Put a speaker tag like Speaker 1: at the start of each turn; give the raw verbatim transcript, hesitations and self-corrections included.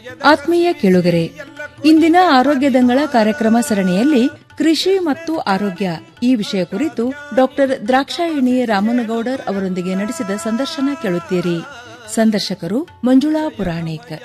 Speaker 1: ಆತ್ಮೀಯ ಕೇಳುಗರೆ, ಇಂದಿನ ಆರೋಗ್ಯ ದಂಗಳ ಕಾರ್ಯಕ್ರಮ ಸರಣಿಯಲ್ಲಿ ಕೃಷಿ ಮತ್ತು ಆರೋಗ್ಯ ಈ ವಿಷಯ ಕುರಿತು ಡಾಕ್ಟರ್ ದ್ರಾಕ್ಷಾಯಿಣಿ ರಾಮನಗೌಡರ್ ಅವರೊಂದಿಗೆ ನಡೆಸಿದ ಸಂದರ್ಶನ ಕೇಳುತ್ತೀರಿ. ಸಂದರ್ಶಕರು ಮಂಜುಳಾ ಪುರಾಣಿಕ್.